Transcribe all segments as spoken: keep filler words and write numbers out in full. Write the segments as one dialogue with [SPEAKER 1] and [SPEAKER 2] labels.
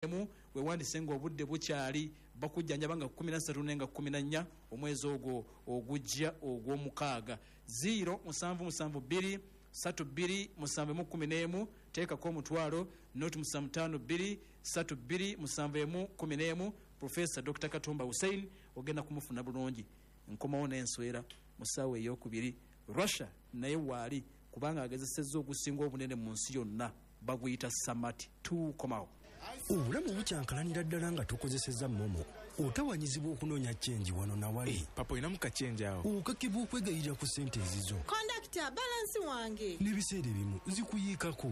[SPEAKER 1] mu wewandise nga obudde bukyali bakujjanjaba nga kumi na ssatu nenga kumi na nnya omwezi ogwo ogujja ogw'omukaaga. zero musanvu musanvu bbiri ssatu bbiri musanvu emu kumi n'emu teekako omutwalo noti musanvu ttaano bbiri ssatu bbiri musanvu emu kumi n'emu. Professor Doctor Katumba Hussein ogenda kumufuna bulungi. Nkomawo n'enswera mu ssaawa ey'okubiri. Russia naye waali kubanga agezesezza ogusinga obunene mu nsi yonna baguyita Samati. Tukomawo.
[SPEAKER 2] Obulamu bukyankalanira ddala nga tokozesezza momo otawanyizibwa okunoonya chenji wano na wali.
[SPEAKER 3] Hey, papa ina muka chenji awo
[SPEAKER 2] okakibwa okwegayirira ku ssente ezizo.
[SPEAKER 4] Conductor, balance wange
[SPEAKER 2] n'ebiseera ebimu zikuyiikako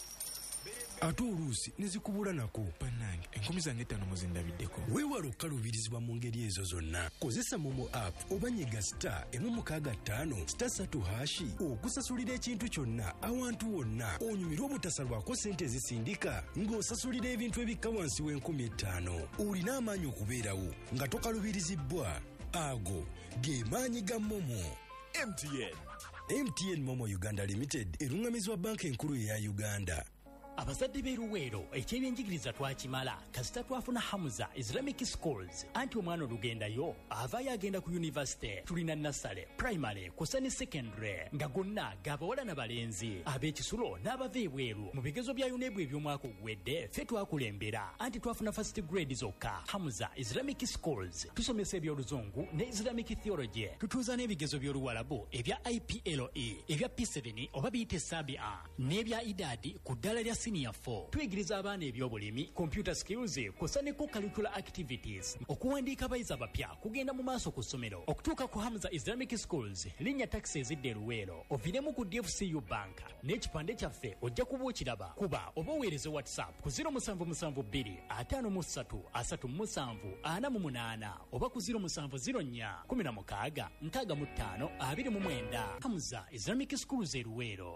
[SPEAKER 2] ate oluusi ne zikubula nako.
[SPEAKER 3] Bannange enkumi zange ttaano muzindabiddeko.
[SPEAKER 2] Weewala okukaluubirizibwa mu ngeri ezo zonna. Kozesa momo app oba nyiga star emu mukaaga ttaano star ssatu hashi okusasulira ekintu kyonna awantu wonna onyumirwa obutasalwako ssente ezisindika ng'osasulira ebintu ebikka wansi w'enkumi ettaano. Olina amaanyi okubeerawo nga tokaluubirizibwa. Ago ge maanyi ga momo.
[SPEAKER 5] M T N
[SPEAKER 2] M T N Momo Uganda Limited erungamizibwa banka enkulu eya Uganda.
[SPEAKER 6] Abazadde b'eruweero ekyebyenjigiriza twakimala kasita twafuna Hamza Islamic Schools anti omwana olugendayo avaayo agenda ku university. Tulina nasale primary kusa ne secondary nga gonna gabawala n'abalenzi ab'ekisulo n'abava ebweru mu bigezo bya yunebu eby'omwaka oguwedde ffe twakulembera anti twafuna first grade zokka. Hamza Islamic Schools tusomesa ebyoluzungu ne Islamic theology, tutuuza n'ebigezo by'oluwalabu ebya I P L E ebya P seven oba biyite sabia n'ebya idadi ku ddala lya senior four. Tuyigiriza abaana ebyobulimi, computer skills kusa ne co-curricular activities. Okuwandiika abayizi abapya kugenda mu maaso ku ssomero. Okutuuka ku Hamza Islamic Schools linnya taxi ezidde Luweero oviremu ku D F C U bank n'ekipande kyaffe ojja kuba okiraba. Kuba oba oweereze WhatsApp ku zero musanvu musanvu bbiri ataano mu ssatu asatu mu musanvu ana mu munaana oba ku zero musanvu zero nnya kumi na mukaaga nkaaga mu ttaano abiri mu mwenda. Hamza Islamic Schools e Luweero.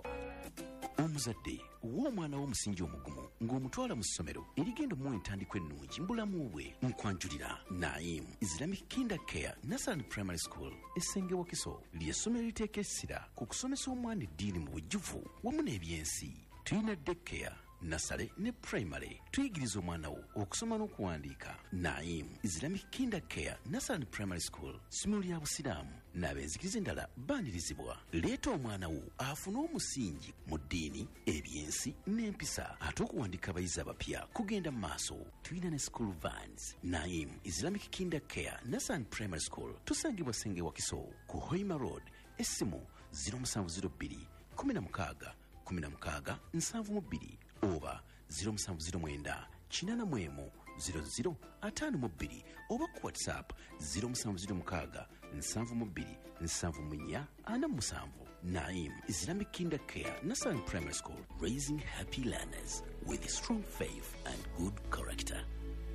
[SPEAKER 7] Omuzadde w'omwana w'omusingi omugumu ng'omutwala mu ssomero erigenda mu entandikwa ennungi mu bulamu bwe nkwanjulira Naim Islamic Kinder Care Nursery Primary School essenge Wakiso ly'essomero liteeka essira ku kusomesa omwana eddiini mu bujjuvu wamu n'ebyensi. Tuyina daycare nasale ne primary. Tuyigiriza omwana wo okusoma n'okuwandiika. Naim Islamic Kinder Care Nursery Primary School ssomero lya busiraamu n'abenzikiriza endala baanirizibwa. Leeta omwana wo afune omusingi mu ddiini, ebyensi n'empisa ate okuwandiika abayizi abapya kugenda mu maaso. Tuyina ne school vans. Naim Islamic Kinder Care Nursery Primary School tusangibwa Senge Wakiso ku Hoima Road. Essimu zero musanvu zero bbiri kumi na mukaaga kumi na mukaaga nsanvu mu bbiri oba zero musanvu zero mwenda kinaana mu emu zero zero ataano mu bbiri oba ku WhatsApp zero musanvu zero mukaaga nsanvu mu bbiri nsanvu mu nnya ana mu musanvu. Naim Islamic Kinder Care Nursery Primary School, raising happy learners with strong faith and good character.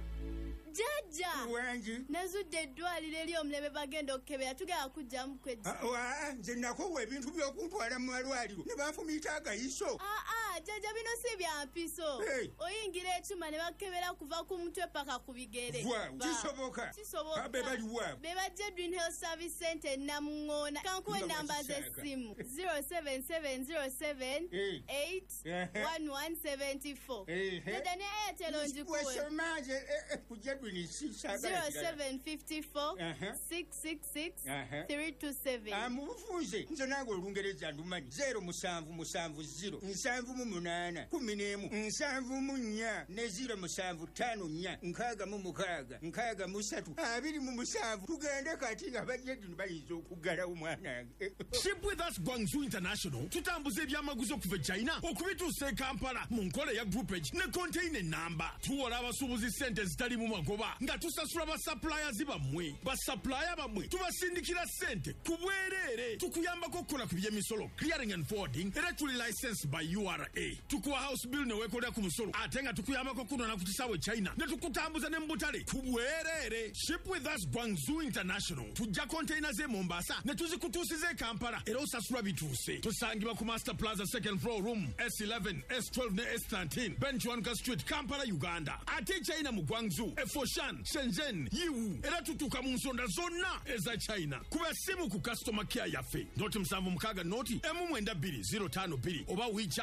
[SPEAKER 4] Jaja
[SPEAKER 5] wangi
[SPEAKER 4] nazudde eddwaliro eri omulebe bagenda okukebera tugenda kujjamu kwejja.
[SPEAKER 5] Wa nze nakowa ebintu by'okuntwala mu malwaliro ne banfumiita akayiso.
[SPEAKER 4] Aa jaja bino si bya mpiso.
[SPEAKER 5] Hey.
[SPEAKER 4] Oyingira ekyuma ne bakebera kuva ku mutwe paka ku bigere.
[SPEAKER 5] Wa kisoboka
[SPEAKER 4] kisoboka
[SPEAKER 5] abe bali wa
[SPEAKER 4] be bajje Dream Health Service Center Namungoona. Kankuwe namba z'essimu zero seven seven zero seven eight one one seven four. Jaja ne Airtel onjikuwe
[SPEAKER 5] wesomaje kujja
[SPEAKER 4] zero seven five four six six six three two seven.
[SPEAKER 5] amubufunze nze nange olungereza ndumanyi zero musanvu musanvu zero nsanvu mu munaana kumi n'emu nsanvu mu nnya ne zero musanvu ttaano nnya nkaaga mu mukaaga nkaaga mu ssatu abiri mu musanvu. Tugende kati nga bajjeddini bayinza okuggalawo mwanange.
[SPEAKER 8] Ship with us Guangzhou International tutambuza ebyamaguzi okuva China okubituusa e Kampala mu nkola ya groupage ne container namba. Tuwola abasuubuzi ssente zitali mu magoba nga tusasula ba suppliers bammwe. Ba supplier bammwe tubasindikira ssente ku bwereere. Tukuyambako okukola ku by'emisolo clearing and forwarding era tuli license by U R A. Tukuwa house bill ne weekolera ku musolo ate nga tukuyambako kunona ku kisaawe China ne tukutambuza ne mu butale ku bwereere. Ship with us Guangzhou International tujja containers e Mombasa ne tuzikutuusiza e Kampala era osasula bituuse. Tusangibwa ku Master Plaza second floor room S eleven S twelve ne S thirteen Benchwanka Street Kampala Uganda. Ate China mu Guangzhou Foshan, Shenzhen, Yiwu era tutuuka mu nsonda zonna eza China. Kuba simu ku customer care yaffe noti musanvu mukaaga noti emu mwenda bbiri zero ttaano bbiri oba WeChat plus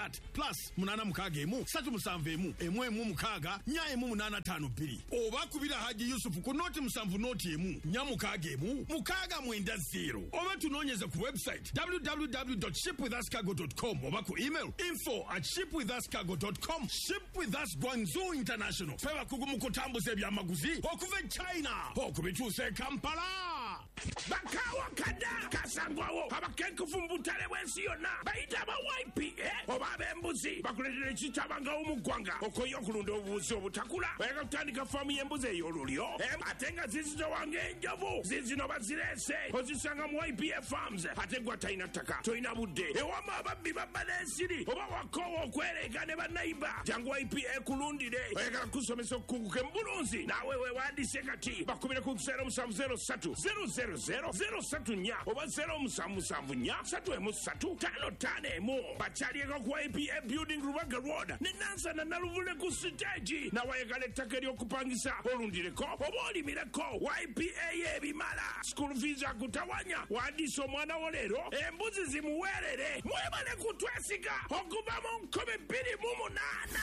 [SPEAKER 8] plus munana mukaga emu satu musanvu emu emu emu mukaga nya emu munana tano bbiri oba kubira Haji Yusufu ku noti musanvu noti emu nya mukaga emu mukaga mwenda zero oba tunoonyeze ku website w w w dot ship with us cargo dot com oba ku email info at ship with us cargo dot com. Ship with us Guangzhou International feba kugumu kutambuza ebyamaguzi okuva e China okubituuse Kampala bakawa kada kasangwawo abakenkufu mbutale bwensi yonna bayita aba Y P A oba ab'embuzi bakuletera ekitabanga omugwanga okoyo okulunda obubuzi obutakula bayaka kutandika faamu y'embuzi ey'olulyo ate nga zizito wange enjovu zizino bazirese ozisanga mu Y P A farms ate gwa talina ttaka tolina budde ewama ababbi babba n'ensiri oba wakoowa okwereega ne bannayiba jangu Y P A kulundire oyagala kusomesa okukunguka embulunzi naawe weewandiise kati bakubire ku zero musanvu zero ssatu zero zero zero zero ssatu nnya oba zero musanvu musanvu nnya ssatu emu ssatu tano ttaano emu bakyalieko ku Y P A building Rubaga road ne nansana naluvule ku siteegi nawayagala ettaka ery'okupangisa olundireko oba olimireko Y P A y'ebimala school fees akutawanya wandiisa omwana wo leero embuzi zimuweerere mwebale kutwesiga okuva mu nkumi bbiri mu munaana.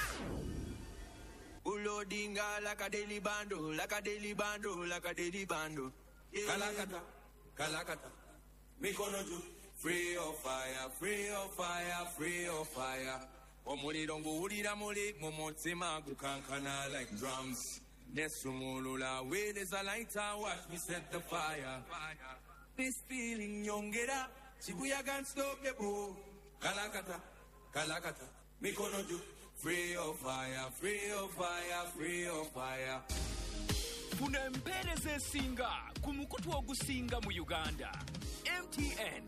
[SPEAKER 9] Ulodinga like a daily bando, like a daily bando, like a daily bando. Kalakata, Kalakata, Mikonoju, free of fire, free of fire, free of fire. Omuri don't go Muli, Momotima, Gukankana like drums. Nesumulula, where there's a lighter, watch me set the fire. This feeling, young get up, Shibuya can't stop the bow. Kalakata, Kalakata, Mikonoju. Free of fire, free of fire, free of fire.
[SPEAKER 10] Funa empeereza esinga ku mukutu ogusinga mu Uganda. M T N.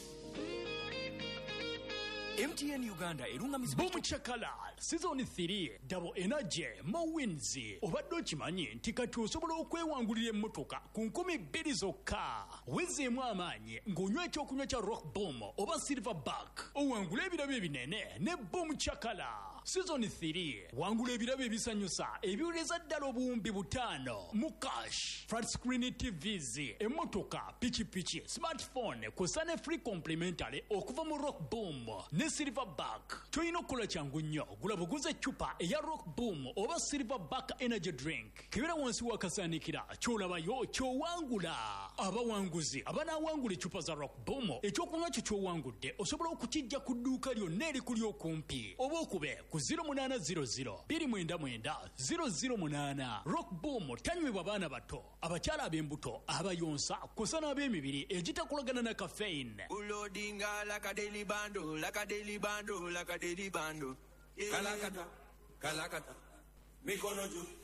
[SPEAKER 10] M T N Uganda erungamizibwa
[SPEAKER 6] Boom Chakala Season three Double Energy Mo Wins obadde okimanyi nti kati osobola okwewangulira emmotoka ku nkumi bbiri zokka wezeemu amaanyi ng'onywa ekyokunywa kya Rock Boom oba Silverback owangula ebirabo ebinene ne Boom Chakala. Season three wangula ebirabo ebisanyusa ebiwuleza ddala obuwumbi butaano mu cash flat screen T Vs emmotoka pikipiki smartphone kw'ossa ne free complimentary okuva mu Rock Boom ne Silverback. Toyina okukola kyangu nnyo gula buguze eccupa eya Rock Boom oba Silverback energy drink kibera wansi wakasaanikira ky'olabayo ky'owangula. Abawanguzi abanaawangula eccupa za Rock Boom ekyokunywa kyo ky'owangudde osobola okukijja ku dduuka lyonna erikuli okumpi oba okube ku zero munana zero zero bbiri mwenda mwenda zero zero munana. Rock Boom tanywebwa baana bato abakyala ab'embuto abayonsa kw'ossa n'ab'emibiri egitakolagana na caffeine.
[SPEAKER 9] Ulodinga like a daily bando, like a daily bando, like a daily bando. Kalakata, Kalakata, Mikonoju.